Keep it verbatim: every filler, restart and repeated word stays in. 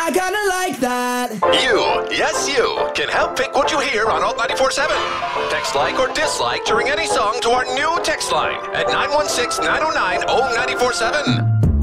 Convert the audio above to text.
I kinda like that. You, yes you, can help pick what you hear on Alt ninety-four seven. Text like or dislike during any song to our new text line at nine one six, nine oh nine, oh nine four seven.